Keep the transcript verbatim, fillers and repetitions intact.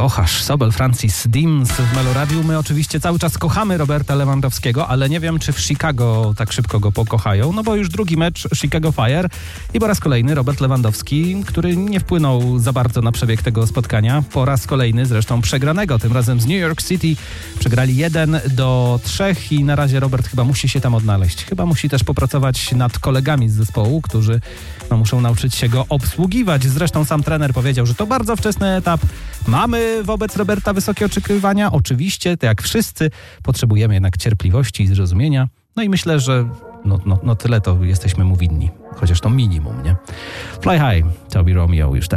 kochasz. Sobel Francis Dims w Meloradiu. My oczywiście cały czas kochamy Roberta Lewandowskiego, ale nie wiem, czy w Chicago tak szybko go pokochają, no bo już drugi mecz Chicago Fire i po raz kolejny Robert Lewandowski, który nie wpłynął za bardzo na przebieg tego spotkania. Po raz kolejny zresztą przegranego, tym razem z New York City. Przegrali jeden do trzech i na razie Robert chyba musi się tam odnaleźć. Chyba musi też popracować nad kolegami z zespołu, którzy no, muszą nauczyć się go obsługiwać. Zresztą sam trener powiedział, że to bardzo wczesny etap. Mamy wobec Roberta wysokie oczekiwania. Oczywiście, tak jak wszyscy, potrzebujemy jednak cierpliwości i zrozumienia. No i myślę, że no, no, no tyle to jesteśmy mu winni. Chociaż to minimum, nie? Fly High, Toby Romeo już teraz.